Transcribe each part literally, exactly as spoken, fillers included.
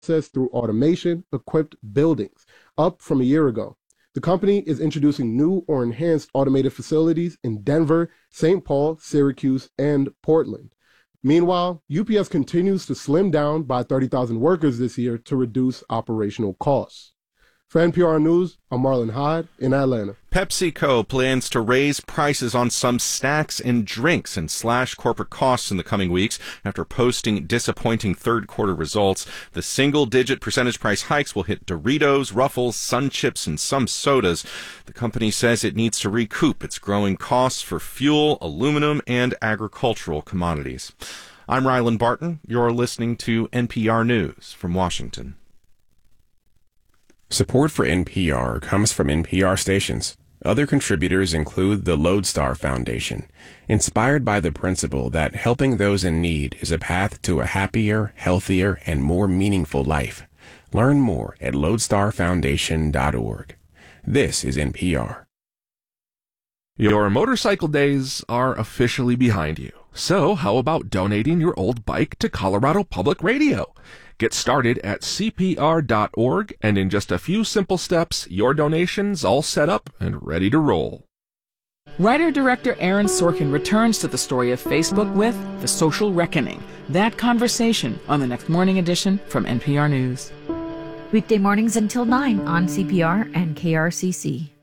process through automation-equipped buildings, up from a year ago. The company is introducing new or enhanced automated facilities in Denver, Saint Paul, Syracuse, and Portland. Meanwhile, U P S continues to slim down by thirty thousand workers this year to reduce operational costs. For N P R News, I'm Marlon Hyde in Atlanta. PepsiCo plans to raise prices on some snacks and drinks and slash corporate costs in the coming weeks after posting disappointing third quarter results. The single-digit percentage price hikes will hit Doritos, Ruffles, Sun Chips, and some sodas. The company says it needs to recoup its growing costs for fuel, aluminum, and agricultural commodities. I'm Rylan Barton. You're listening to N P R News from Washington. Support for N P R comes from N P R stations. Other contributors include the Lodestar Foundation, inspired by the principle that helping those in need is a path to a happier, healthier, and more meaningful life. Learn more at lodestar foundation dot org. This is N P R. Your motorcycle days are officially behind you. So how about donating your old bike to Colorado Public Radio? Get started at C P R dot org, and in just a few simple steps, your donation's all set up and ready to roll. Writer-director Aaron Sorkin returns to the story of Facebook with The Social Reckoning. That conversation on the next morning edition from N P R News. Weekday mornings until nine on C P R and K R C C.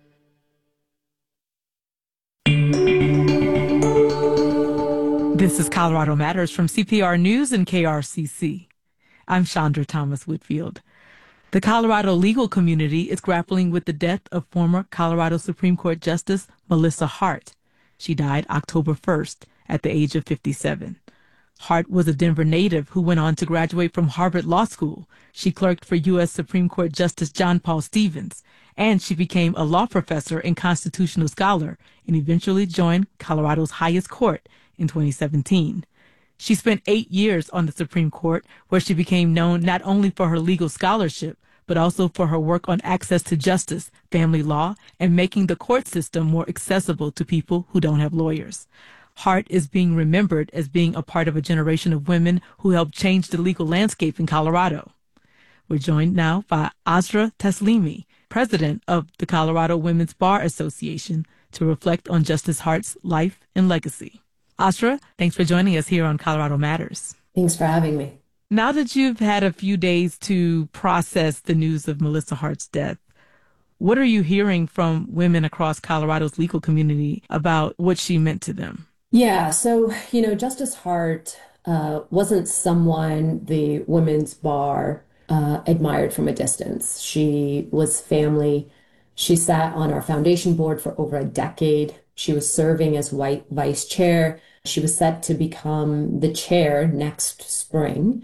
This is Colorado Matters from C P R News and K R C C. I'm Chandra Thomas Whitfield. The Colorado legal community is grappling with the death of former Colorado Supreme Court Justice Melissa Hart. She died October first at the age of fifty-seven. Hart was a Denver native who went on to graduate from Harvard Law School. She clerked for U S Supreme Court Justice John Paul Stevens, and she became a law professor and constitutional scholar and eventually joined Colorado's highest court in twenty seventeen. She spent eight years on the Supreme Court, where she became known not only for her legal scholarship, but also for her work on access to justice, family law, and making the court system more accessible to people who don't have lawyers. Hart is being remembered as being a part of a generation of women who helped change the legal landscape in Colorado. We're joined now by Asra Taslimi, president of the Colorado Women's Bar Association, to reflect on Justice Hart's life and legacy. Asra, thanks for joining us here on Colorado Matters. Thanks for having me. Now that you've had a few days to process the news of Melissa Hart's death, what are you hearing from women across Colorado's legal community about what she meant to them? Yeah, so, you know, Justice Hart uh, wasn't someone the women's bar uh, admired from a distance. She was family. She sat on our foundation board for over a decade. She was serving as white vice chair. She was set to become the chair next spring.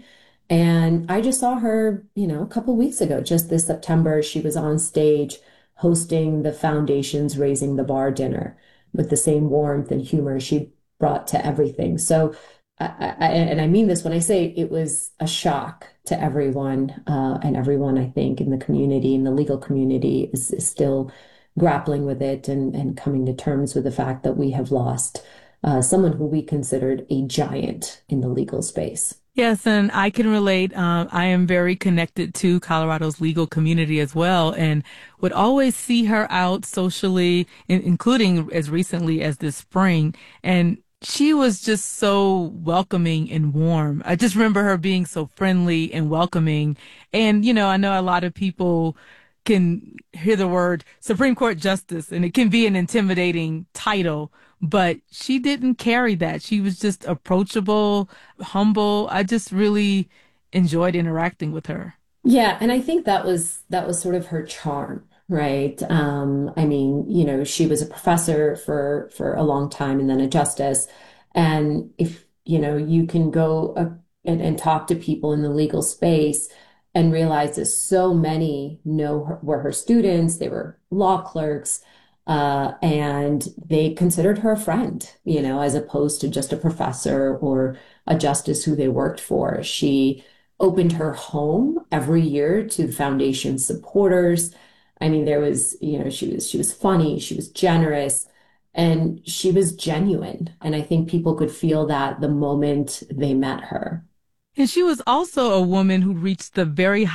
And I just saw her, you know, a couple weeks ago, just this September. She was on stage hosting the foundation's Raising the Bar dinner with the same warmth and humor she brought to everything. So, I, I, and I mean this when I say it was a shock to everyone, uh, and everyone, I think, in the community, in the legal community, is, is still grappling with it and, and coming to terms with the fact that we have lost uh, someone who we considered a giant in the legal space. Yes, and I can relate. Um, I am very connected to Colorado's legal community as well, and would always see her out socially, in, including as recently as this spring. And she was just so welcoming and warm. I just remember her being so friendly and welcoming. And, you know, I know a lot of people can hear the word Supreme Court Justice, and it can be an intimidating title, but she didn't carry that. She was just approachable, humble. I just really enjoyed interacting with her. Yeah, and I think that was that was sort of her charm, right? Um, I mean, you know, she was a professor for for a long time and then a justice. And if, you know, you can go uh, and, and talk to people in the legal space and realize that so many know her, were her students, they were law clerks, uh, and they considered her a friend, you know, as opposed to just a professor or a justice who they worked for. She opened her home every year to the foundation's supporters. I mean, there was, you know, she was she was funny, she was generous, and she was genuine. And I think people could feel that the moment they met her. And she was also a woman who reached the very